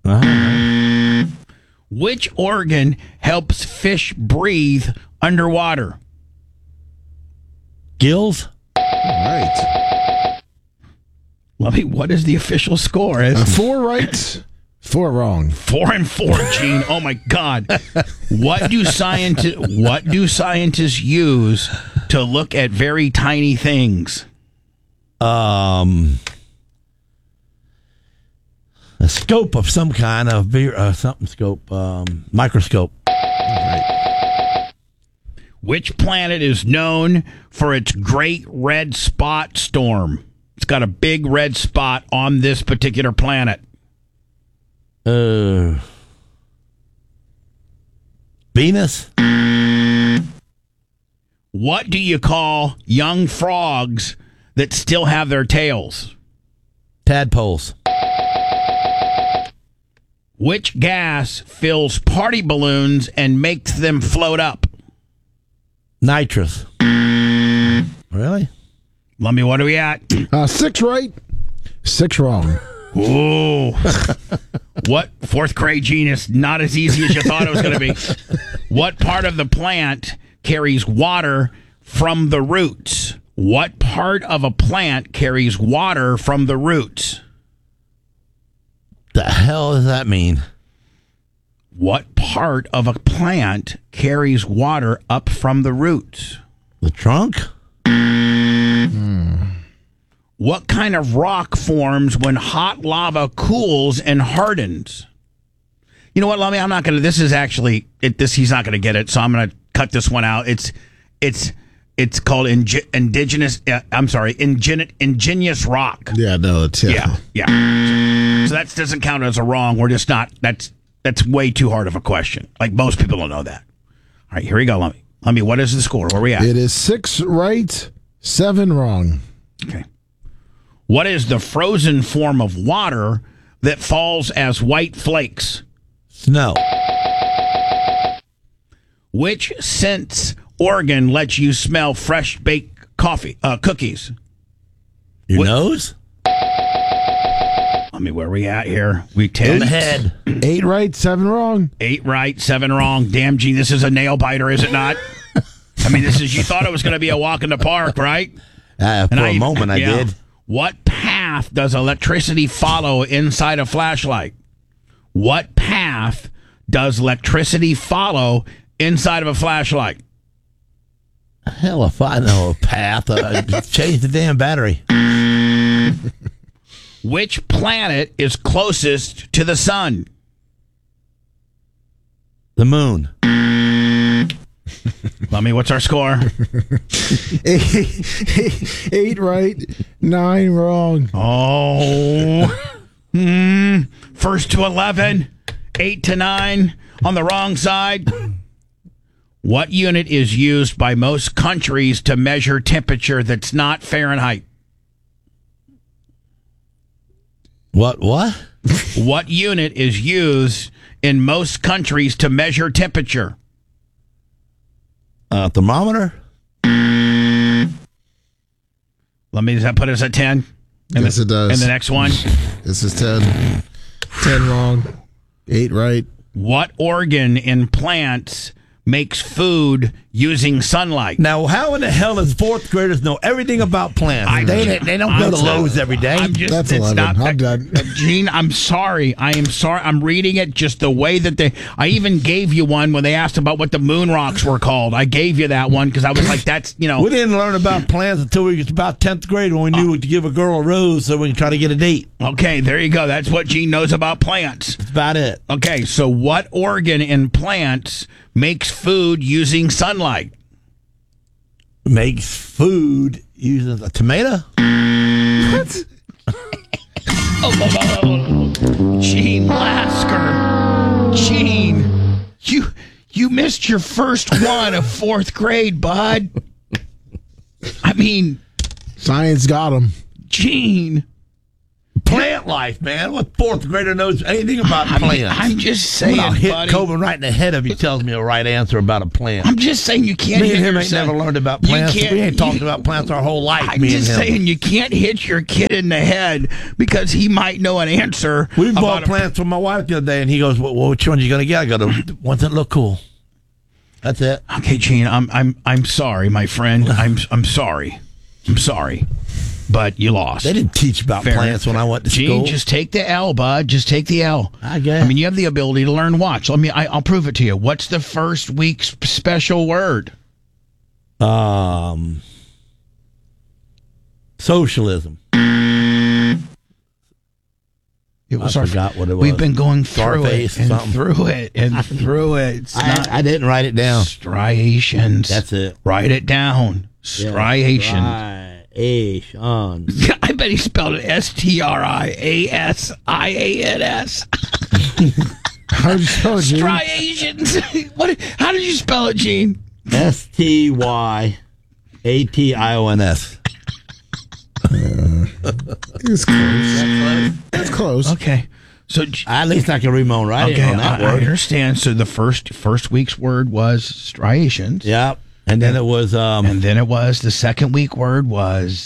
Which organ helps fish breathe underwater? Gills. All right. Lummy, what is the official score? 4 right, 4 wrong. 4 and 4, Gene. Oh my God! What do scientists use to look at very tiny things? A scope of some kind of microscope. All right. Which planet is known for its great red spot storm? It's got a big red spot on this particular planet. Venus. What do you call young frogs that still have their tails? Tadpoles. Which gas fills party balloons and makes them float up? Nitrous. Really? Lummy, what are we at? 6 right, 6 wrong. Ooh. What? Fourth grade, Genius. Not as easy as you thought it was going to be. What part of the plant carries water from the roots? What part of a plant carries water from the roots? The hell does that mean? What part of a plant carries water up from the roots? The trunk? What kind of rock forms when hot lava cools and hardens? You know what, Lummy? I'm not going to. This is actually he's not going to get it, so I'm going to cut this one out. It's called ingenious rock. Yeah, no, it's Yeah. So that doesn't count as a wrong. We're just not. That's way too hard of a question. Like most people don't know that. All right, here we go, Lummy. Lummy, what is the score? Where are we at? It is 6 right, 7 wrong. Okay. What is the frozen form of water that falls as white flakes? Snow. Which sense organ lets you smell fresh baked cookies? Your nose? I mean, where are we at here? We 10. In the head. 8 right, 7 wrong. 8 right, 7 wrong. Damn, Gene, this is a nail biter, is it not? I mean, you thought it was going to be a walk in the park, right? For a moment, I did. What path does electricity follow inside a flashlight? What path does electricity follow inside of a flashlight? Hell, if I know a path, change the damn battery. Which planet is closest to the sun? The moon. Lummy, what's our score? 8 right, 9 wrong. Oh. First to 11, 8 to 9 on the wrong side. What unit is used by most countries to measure temperature that's not Fahrenheit? What? What unit is used in most countries to measure temperature? Thermometer? Does that put us at 10? Yes, it does. And the next one? This is 10. 10 wrong. 8 right. What organ in plants makes food using sunlight? Now, how in the hell does fourth graders know everything about plants? They don't go to Lowe's every day. That's 11. I'm done. Gene, I'm sorry. I am sorry. I'm reading it just the way that I even gave you one when they asked about what the moon rocks were called. I gave you that one because I was like, that's, We didn't learn about plants until we was about 10th grade when we knew to give a girl a rose so we can try to get a date. Okay, there you go. That's what Gene knows about plants. That's about it. Okay, so what organ in plants makes food using sunlight? Makes food using a tomato? What? Gene Lasker. Gene, you missed your first one of fourth grade, bud. I mean, Science got him. Gene. plant life, man. What fourth grader knows anything about plants? I'm just saying, I'll hit buddy. Coben right in the head if he tells me a right answer about a plant. I'm just saying you can't. Me and hit him your ain't son. never learned about You plants. can't- We ain't talked you- about plants our whole life. I'm me and just him. saying you can't hit your kid in the head because he might know an answer. We bought about plants for my wife the other day, and he goes, "Well, which one you gonna get?" I go, "The ones that look cool." That's it. Okay, Gene, I'm sorry, my friend. I'm sorry. I'm sorry, but you lost. They didn't teach about Fair plants when I went to Gene, school. just take the L, bud. Just take the L. I guess. I mean, you have the ability to learn. Watch. I'll prove it to you. What's the first week's special word? Socialism. It was I forgot what it was. We've been going through Scarface it and something. through it and through it. It's not I didn't write it down. striations. That's it. Write it down. Striations. Striation. I bet he spelled it STRIASIANS. How did you spell it, Gene? Striations. What? How did you spell it, Gene? STYATIONS. It's close. It's close. Okay. So At least I can read my own writing okay, on that I word. understand. So the first week's word was striations. Yep. And then it was And then it was the second week word was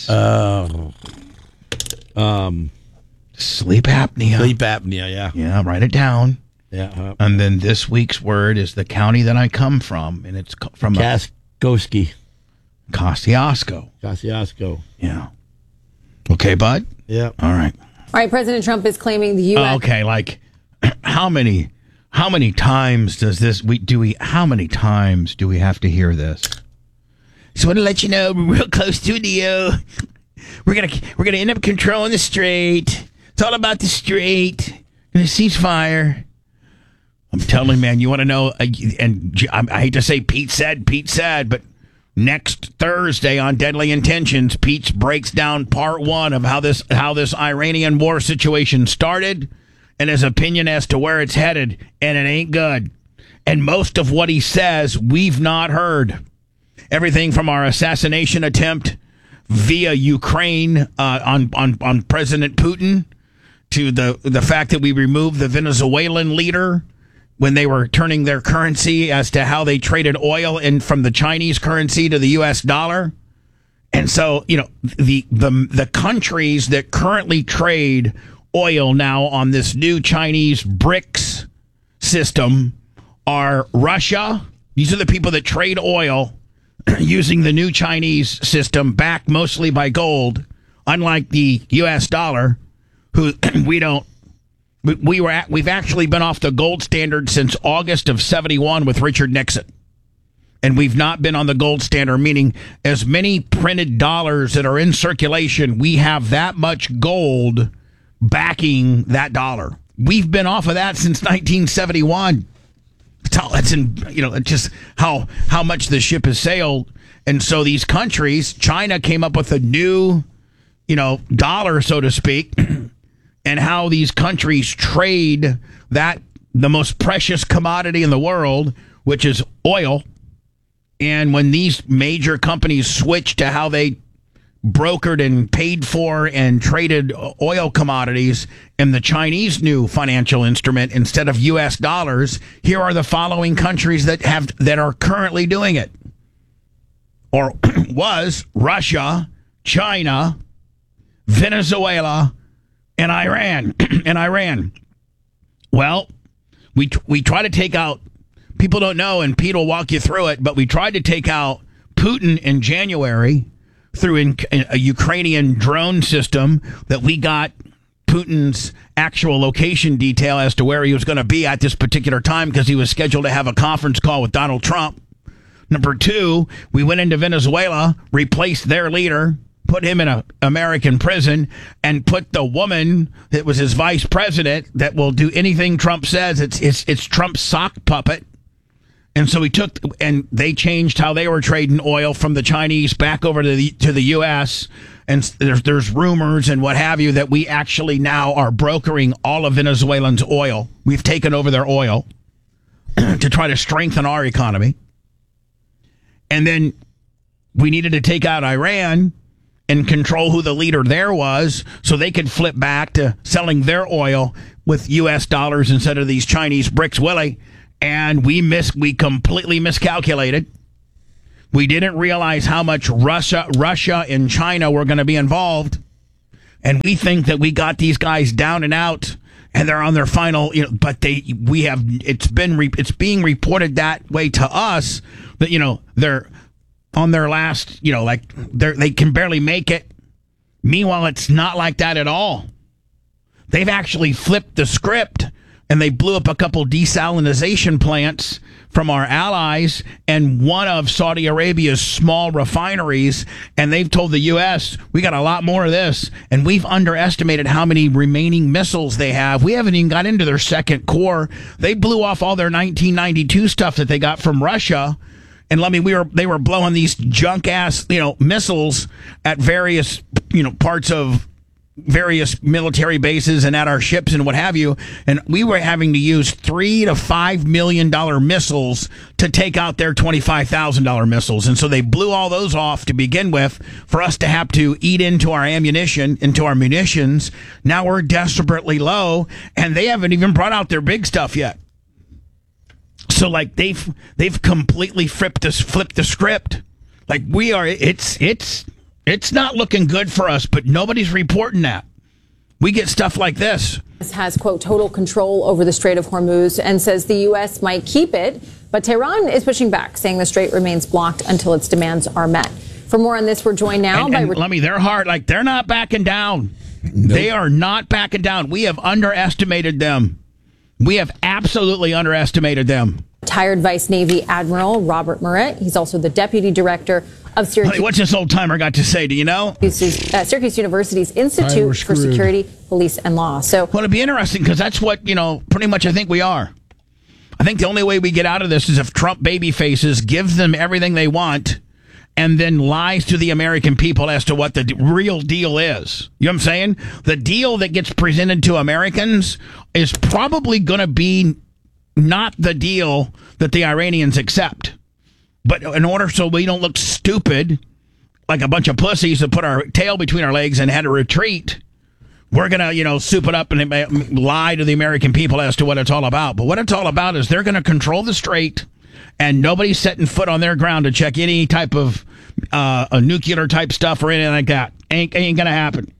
sleep apnea. sleep apnea. Yeah. Yeah, write it down. Yeah. And then this week's word is the county that I come from, and it's from Kaskowski. Kosciuszko. Kosciuszko. Yeah. Okay, bud. Yep. All right. All right, President Trump is claiming the U.S. Okay, like how many times does this how many times do we have to hear this? So I want to let you know we're real close to the we're gonna end up controlling the strait. It's all about the strait. Gonna ceasefire. I'm telling you, man, you want to know, and I hate to say Pete said, but next Thursday on Deadly Intentions, Pete breaks down part one of how this Iranian war situation started and his opinion as to where it's headed, and it ain't good. And most of what he says, we've not heard. Everything from our assassination attempt via Ukraine on President Putin to the fact that we removed the Venezuelan leader when they were turning their currency as to how they traded oil from the Chinese currency to the U.S. dollar. And so, the countries that currently trade oil now on this new Chinese BRICS system are Russia. These are the people that trade oil using the new Chinese system backed mostly by gold, unlike the U.S. dollar, who we've actually been off the gold standard since August of 71 with Richard Nixon. And we've not been on the gold standard, meaning as many printed dollars that are in circulation, we have that much gold backing that dollar. We've been off of that since 1971. That's just how much the ship has sailed. And so these countries, China came up with a new, dollar, so to speak, and how these countries trade the most precious commodity in the world, which is oil. And when these major companies switched to how they brokered and paid for and traded oil commodities in the Chinese new financial instrument instead of U.S. dollars, here are the following countries that are currently doing it. Or was Russia, China, Venezuela, and Iran. Well, we try to take out, people don't know, and Pete will walk you through it, but we tried to take out Putin in January through a Ukrainian drone system that we got Putin's actual location detail as to where he was going to be at this particular time because he was scheduled to have a conference call with Donald Trump. Number two, we went into Venezuela, replaced their leader, put him in an American prison, and put the woman that was his vice president that will do anything Trump says. It's Trump's sock puppet. And so they changed how they were trading oil from the Chinese back over to the U.S. And there's rumors and what have you that we actually now are brokering all of Venezuelans' oil. We've taken over their oil to try to strengthen our economy. And then we needed to take out Iran. and control who the leader there was so they could flip back to selling their oil with U.S. dollars instead of these Chinese bricks, Willie. And we completely miscalculated. We didn't realize how much Russia and China were going to be involved. And we think that we got these guys down and out, and they're on their final, but it's being reported that way to us that, they're on their last, they can barely make it. Meanwhile, it's not like that at all. They've actually flipped the script, and they blew up a couple desalinization plants from our allies and one of Saudi Arabia's small refineries, and they've told the U.S., we got a lot more of this, and we've underestimated how many remaining missiles they have. We haven't even got into their second core. They blew off all their 1992 stuff that they got from Russia, and they were blowing these junk-ass, missiles at various, parts of various military bases and at our ships and what have you, and we were having to use $3 to $5 million missiles to take out their $25,000 missiles, and so they blew all those off to begin with for us to have to eat into our ammunition, into our munitions. Now we're desperately low, and they haven't even brought out their big stuff yet. So they've completely flipped the script. It's not looking good for us, but nobody's reporting that. We get stuff like this. Has, quote, total control over the Strait of Hormuz and says the U.S. might keep it, but Tehran is pushing back, saying the strait remains blocked until its demands are met. For more on this, we're joined now by... they're hard. They're not backing down. Nope. They are not backing down. We have underestimated them. We have absolutely underestimated them. Retired Vice Navy Admiral Robert Murat. He's also the Deputy Director of Syracuse. What's this old timer got to say? Do you know? Syracuse University's Institute for Security, Police, and Law. So, well, it'd be interesting because that's what, pretty much I think we are. I think the only way we get out of this is if Trump baby faces, gives them everything they want, and then lies to the American people as to what the real deal is. You know what I'm saying? The deal that gets presented to Americans is probably going to be not the deal that the Iranians accept. But in order so we don't look stupid, like a bunch of pussies that put our tail between our legs and had to retreat, we're going to, soup it up and lie to the American people as to what it's all about. But what it's all about is they're going to control the strait, and nobody's setting foot on their ground to check any type of a nuclear type stuff or anything like that. Ain't going to happen.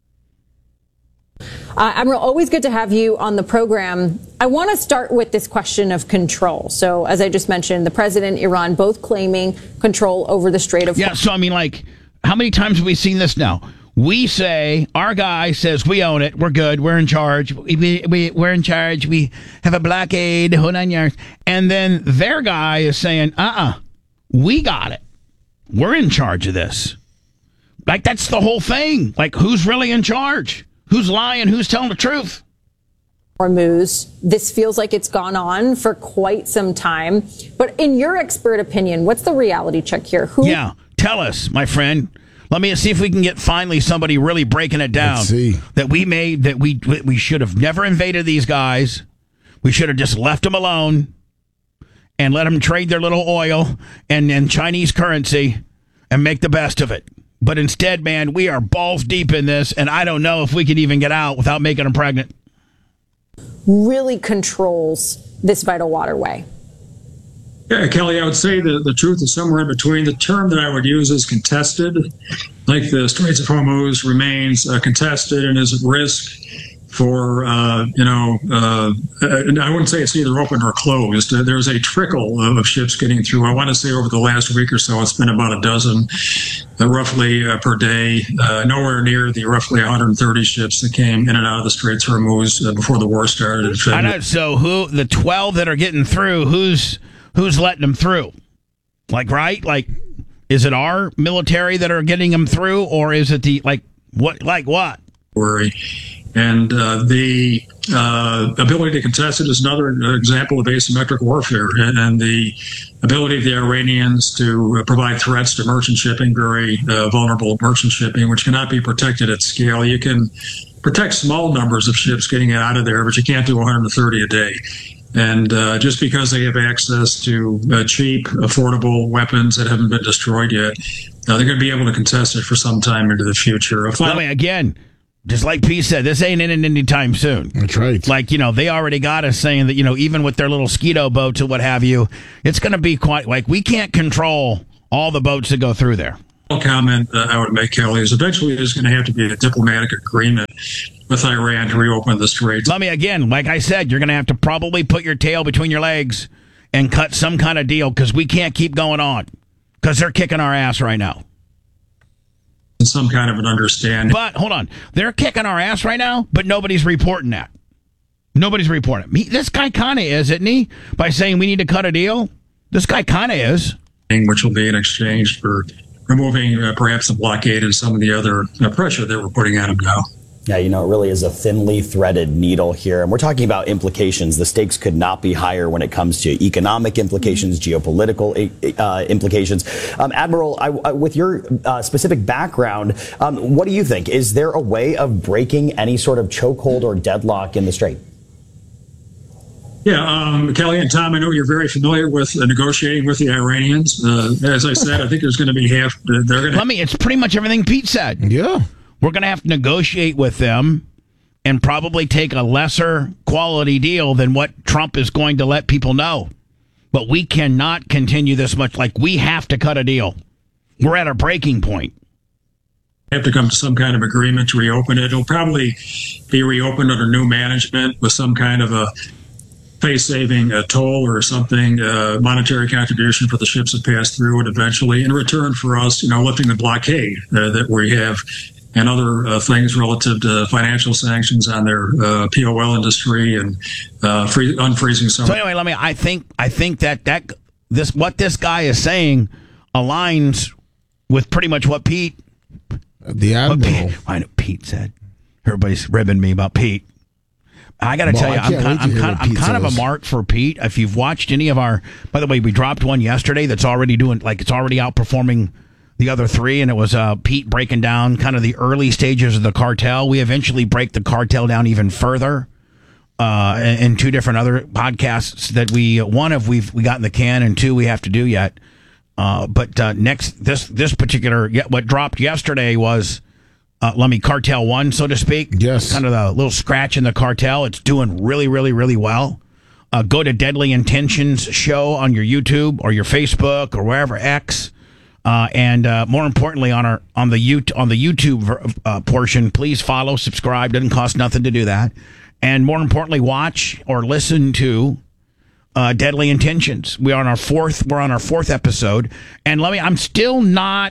Admiral, always good to have you on the program. I want to start with this question of control. So, as I just mentioned, the president, Iran, both claiming control over the Strait of Hormuz. Yeah, so how many times have we seen this now? We say, our guy says we own it, we're good, we're in charge, we're in charge, we have a blockade, whole 9 yards. And then their guy is saying, we got it. We're in charge of this. That's the whole thing. Who's really in charge? Who's lying? Who's telling the truth? Hormuz. This feels like it's gone on for quite some time. But in your expert opinion, what's the reality check here? Yeah, tell us, my friend. Let me see if we can get finally somebody really breaking it down. Let's see. That we should have never invaded these guys. We should have just left them alone and let them trade their little oil and Chinese currency and make the best of it. But instead, man, we are balls deep in this, and I don't know if we can even get out without making them pregnant. Really controls this vital waterway. Yeah, Kelly, I would say the truth is somewhere in between. The term that I would use is contested. Like the Straits of Hormuz remains contested and is at risk for, I wouldn't say it's either open or closed. There's a trickle of ships getting through. I want to say over the last week or so, it's been about a dozen, roughly per day, nowhere near the roughly 130 ships that came in and out of the Straits of Hormuz before the war started. I know. So the 12 that are getting through, who's letting them through? Right? Is it our military that are getting them through, or is it what? Worry. And the ability to contest it is another example of asymmetric warfare, and the ability of the Iranians to provide threats to merchant shipping, very vulnerable merchant shipping, which cannot be protected at scale. You can protect small numbers of ships getting out of there, but you can't do 130 a day. And just because they have access to cheap, affordable weapons that haven't been destroyed yet, they're going to be able to contest it for some time into the future. Again, just like Pete said, this ain't in any time soon. That's right. Like, they already got us saying that, even with their little Skeeto boats or what have you, it's going to be quite, like, we can't control all the boats that go through there. Comment I would make, Kelly, is eventually there's going to have to be a diplomatic agreement with Iran to reopen the Straits. Again, like I said, you're going to have to probably put your tail between your legs and cut some kind of deal, because we can't keep going on, because they're kicking our ass right now. Some kind of an understanding. But hold on, they're kicking our ass right now, but nobody's reporting that. Nobody's reporting. This guy kind of is, isn't he? By saying we need to cut a deal, this guy kind of is. Which will be in exchange for removing perhaps the blockade and some of the other pressure that we're putting on him now. Yeah, it really is a thinly threaded needle here. And we're talking about implications. The stakes could not be higher when it comes to economic implications, geopolitical implications. Admiral, with your specific background, what do you think? Is there a way of breaking any sort of chokehold or deadlock in the Strait? Yeah, Kelly and Tom, I know you're very familiar with negotiating with the Iranians. As I said, I think there's going to be it's pretty much everything Pete said. Yeah. We're going to have to negotiate with them and probably take a lesser quality deal than what Trump is going to let people know. But we cannot continue this much. Like, we have to cut a deal. We're at a breaking point. Have to come to some kind of agreement to reopen it. It'll probably be reopened under new management with some kind of a face-saving toll or something, monetary contribution for the ships that pass through it eventually, in return for us, lifting the blockade that we have, and other things relative to financial sanctions on their POL industry and unfreezing some. So anyway, I think that what this guy is saying aligns with pretty much what Pete, the Admiral, Pete said. Everybody's ribbing me about Pete. I got to tell you, I'm kind of a mark for Pete. If you've watched any of our, by the way, we dropped one yesterday that's already it's already outperforming the other three, and it was Pete breaking down kind of the early stages of the cartel. We eventually break the cartel down even further in two different other podcasts that we got in the can, and two we have to do yet. But next, this particular what dropped yesterday was Cartel 1, so to speak. Yes, kind of the little scratch in the cartel. It's doing really, really, really well. Go to Deadly Intentions show on your YouTube or your Facebook or wherever X. And more importantly, on the YouTube portion, please follow, subscribe. Doesn't cost nothing to do that. And more importantly, watch or listen to Deadly Intentions. We're on our fourth episode, and I'm still not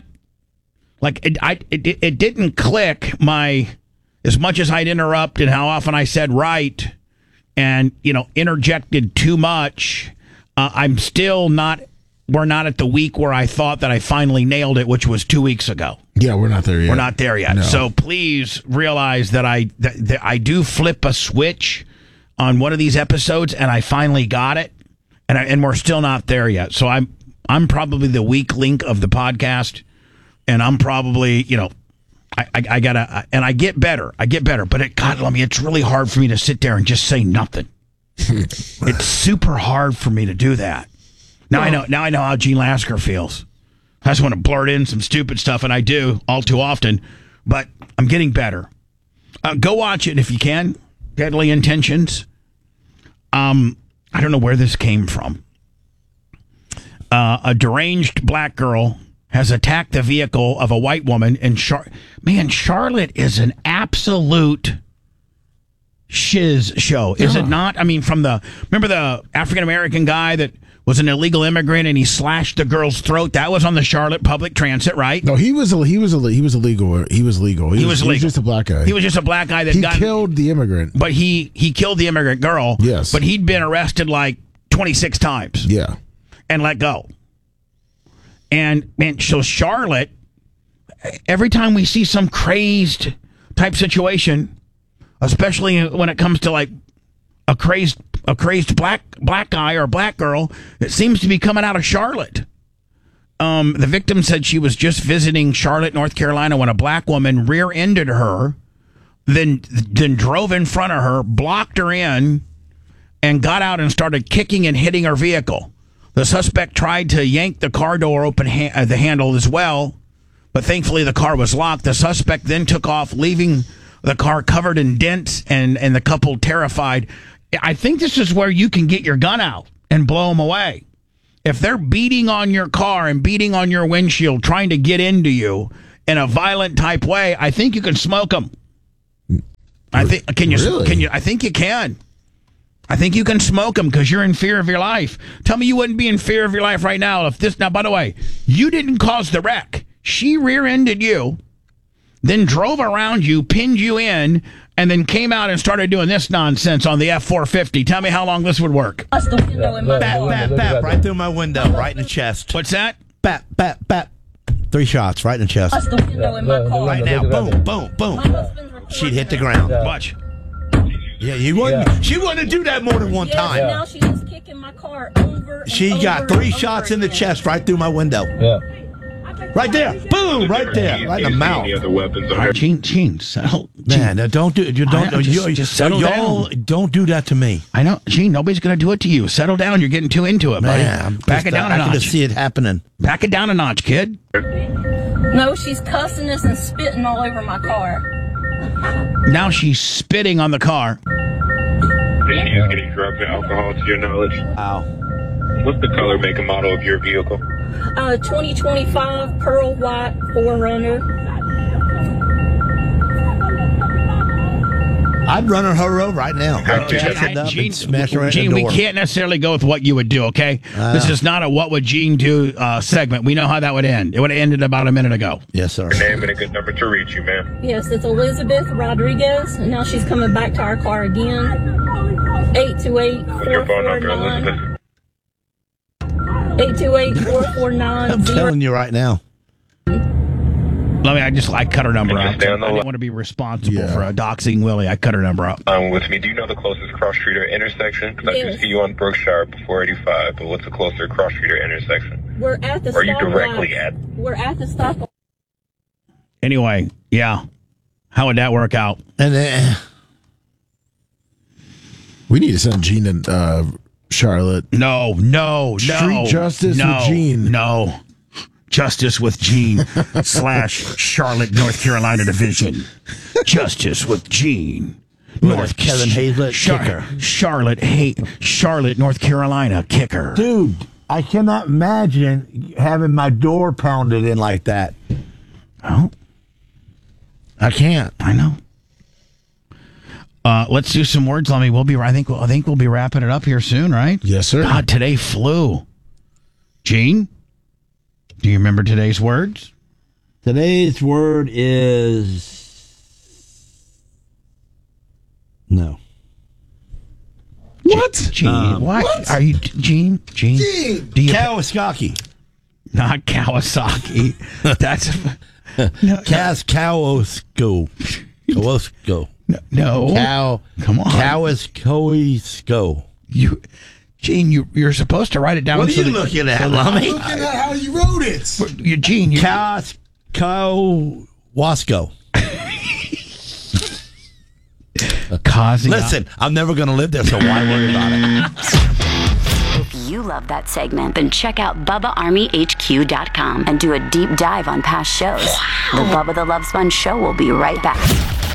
it didn't click as much as I'd interrupt and how often I said right and interjected too much. I'm still not. We're not at the week where I thought that I finally nailed it, which was 2 weeks ago. Yeah, we're not there yet. We're not there yet. No. So please realize that I do flip a switch on one of these episodes, and I finally got it, and we're still not there yet. So I'm probably the weak link of the podcast, and I'm probably I gotta and I get better, but it's really hard for me to sit there and just say nothing. It's super hard for me to do that. Now I know how Gene Lasker feels. I just want to blurt in some stupid stuff, and I do all too often, but I'm getting better. Go watch it if you can. Deadly Intentions. I don't know where this came from. A deranged black girl has attacked the vehicle of a white woman in Charlotte is an absolute shiz show, is it not? I mean, remember the African-American guy that was an illegal immigrant and he slashed the girl's throat? That was on the Charlotte Public Transit, right? No, he was illegal. He was legal. He was just a black guy. He was just a black guy that killed the immigrant. But he killed the immigrant girl. Yes. But he'd been arrested like 26 times. Yeah. And let go. And man, so Charlotte, every time we see some crazed type situation, especially when it comes to like a crazed black guy or black girl, it seems to be coming out of Charlotte. The victim said she was just visiting Charlotte, North Carolina, when a black woman rear-ended her, then drove in front of her, blocked her in, and got out and started kicking and hitting her vehicle. The suspect tried to yank the car door open, the handle as well, but thankfully the car was locked. The suspect then took off, leaving the car covered in dents and the couple terrified. I think this is where you can get your gun out and blow them away. If they're beating on your car and beating on your windshield, trying to get into you in a violent type way, I think you can smoke them. I think can you? Really? Can you? I think you can. I think you can smoke them because you're in fear of your life. Tell me you wouldn't be in fear of your life right now if this. Now, by the way, you didn't cause the wreck. She rear-ended you, then drove around you, pinned you in, and then came out and started doing this nonsense on the F-450. Tell me how long this would work. Bap, bap, bap, right through my window, right in the chest. What's that? Bap, bap, bap. 3 shots right in the chest. Right now, boom, boom, boom. She'd hit the ground. Watch. Yeah, you wouldn't. She wouldn't do that more than one time. Now she's just kicking my car over. She got 3 shots in the chest right through my window. Yeah. Right there, boom, right there, right in the mouth. All right, Gene, settle. Man, now don't do. You don't. Just settle y'all down. don't do that to me. I know, Gene. Nobody's going to do it to you. Settle down. You're getting too into it, buddy. Man, Back it down a I can notch. see it happening. Back it down a notch, kid. No, she's cussing us and spitting all over my car. Now she's spitting on the car. Is she using any drugs or alcohol to your knowledge? Wow. What's the color, make, and model of your vehicle? 2025 Pearl White 4Runner. I'd run her over right now. Gene, Smash her right in Gene, the we door. can't necessarily go with what you would do, okay? This is not a what would Gene do segment. We know how that would end. It would have ended about a minute ago. Yes, sir. Your name and a good number to reach you, ma'am. Yes, it's Elizabeth Rodriguez, and now she's coming back to our car again. 828 What's your phone number, Elizabeth? 828-449. I'm telling you right now. I cut her number Just out. stay on the I line. didn't want to be responsible for doxing Willie. I cut her number up. With me, do you know the closest cross street or intersection? Because I do Yes. see you on Brookshire before 85, but what's the closer cross street or intersection? We're at the Or are you stoplight. directly at? We're at the stoplight. Anyway, yeah. How would that work out? And We need to send Gene and Charlotte. No. Street justice no, with Gene. No. Justice with Gene / Charlotte, North Carolina division. Justice with Gene. North Kevin Hazlett kicker. Charlotte, North Carolina kicker. dude, I cannot imagine having my door pounded in like that. Oh, I can't. I know. Let's do some words. I think we'll be wrapping it up here soon, right? Yes, sir. God, today flew. Gene, do you remember today's words? Today's word is no. What? Gene, what? Are you Gene? Gene? Do you Kawasaki. not Kawasaki? That's Kawasco. no. Come on. Kawasco. Gene, you're supposed to write it down. What are you looking at, Lummy? Looking at how you wrote it. Gene, Kawasco. causing. Listen, I'm never going to live there, so why worry about it? If you love that segment, then check out BubbaArmyHQ.com and do a deep dive on past shows. The Bubba the Love Sponge Show will be right back.